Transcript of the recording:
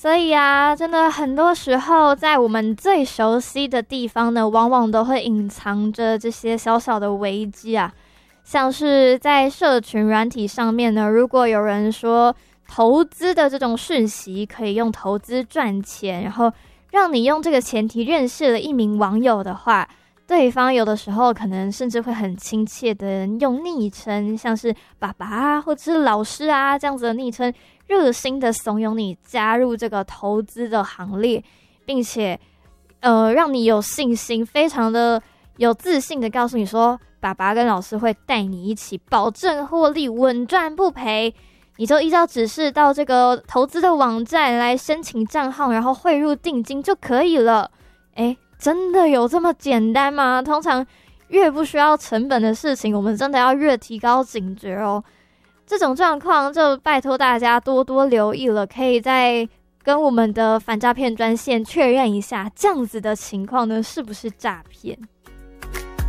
所以啊，真的很多时候，在我们最熟悉的地方呢，往往都会隐藏着这些小小的危机啊。像是在社群软体上面呢，如果有人说投资的这种讯息可以用投资赚钱，然后让你用这个前提认识了一名网友的话，对方有的时候可能甚至会很亲切的用昵称，像是爸爸啊，或者是老师啊这样子的昵称，热心的怂恿你加入这个投资的行列，并且让你有信心，非常的有自信的告诉你说，爸爸跟老师会带你一起保证获利，稳赚不赔。你就依照指示到这个投资的网站来申请账号，然后汇入定金就可以了。诶，真的有这么简单吗？通常越不需要成本的事情，我们真的要越提高警觉哦。这种状况就拜托大家多多留意了，可以再跟我们的反诈骗专线确认一下，这样子的情况呢是不是诈骗？